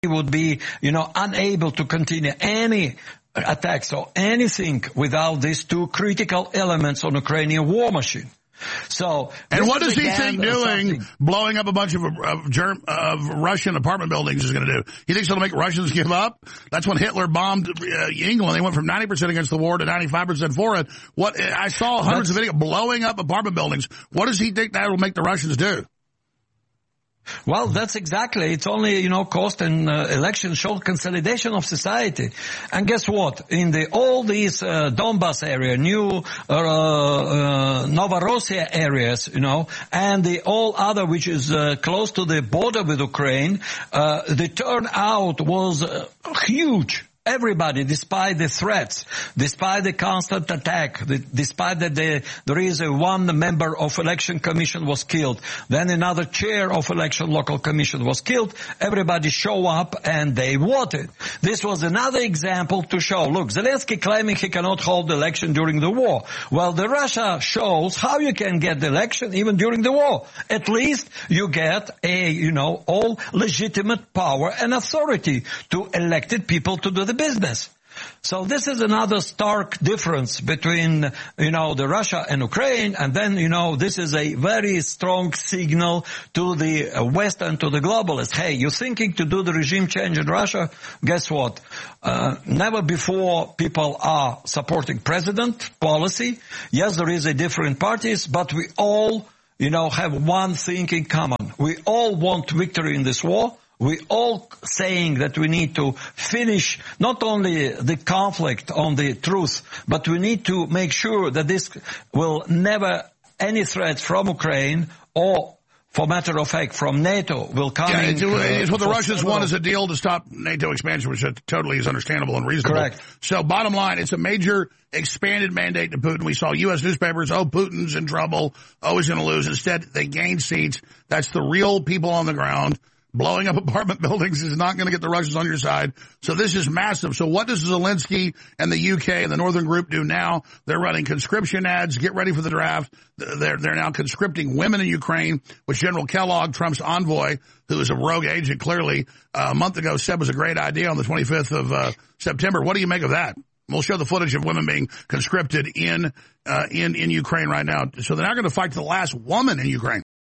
would be, unable to continue any attacks or anything without these two critical elements on Ukrainian war machine. So, and what does he think doing, blowing up a bunch of Russian apartment buildings is going to do? He thinks it'll make Russians give up? That's when Hitler bombed England. They went from 90% against the war to 95% for it. I saw hundreds of videos blowing up apartment buildings. What does he think that will make the Russians do? Well, that's exactly. It's only, cost and election show consolidation of society. And guess what? In all these Donbas area, new Novorossiya areas, and all other which is close to the border with Ukraine, the turnout was huge. Everybody, despite the threats, despite the constant attack, despite that there is one member of election commission was killed, then another chair of election local commission was killed, everybody show up and they voted. This was another example to show, look, Zelensky claiming he cannot hold the election during the war. Well, the Russia shows how you can get the election even during the war. At least you get all legitimate power and authority to elected people to do the business. So this is another stark difference between, the Russia and Ukraine. And then, this is a very strong signal to the West and to the globalists. Hey, you're thinking to do the regime change in Russia? Guess what? Never before people are supporting president policy. Yes, there is a different parties, but we all, have one thing in common. We all want victory in this war. We all saying that we need to finish not only the conflict on the truth, but we need to make sure that this will never, any threat from Ukraine or, for matter of fact, from NATO will come in. It's what the Russians want is a deal to stop NATO expansion, which totally is understandable and reasonable. Correct. So bottom line, it's a major expanded mandate to Putin. We saw U.S. newspapers, Putin's in trouble, he's going to lose. Instead, they gained seats. That's the real people on the ground. Blowing up apartment buildings is not going to get the Russians on your side. So this is massive. So what does Zelensky and the UK and the Northern Group do now? They're running conscription ads. Get ready for the draft. They're now conscripting women in Ukraine, which General Kellogg, Trump's envoy, who is a rogue agent, clearly a month ago said was a great idea on the 25th of September. What do you make of that? We'll show the footage of women being conscripted in Ukraine right now. So they're not going to fight to the last woman in Ukraine.